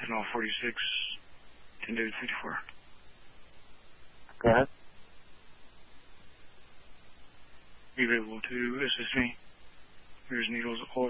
Ethanol 46, 10 David 54. Go ahead. Are you available to assist me? There's needles all